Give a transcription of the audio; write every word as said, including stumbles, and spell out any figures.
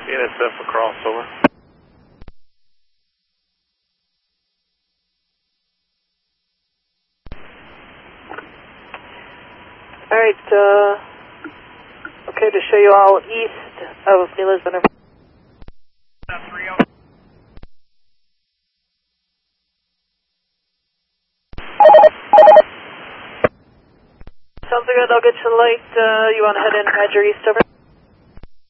N S F across, over. Alright, uh, okay to show you all east of New Lisbon. Sounds good, I'll get you light. Uh, you want to head in Badger East, over?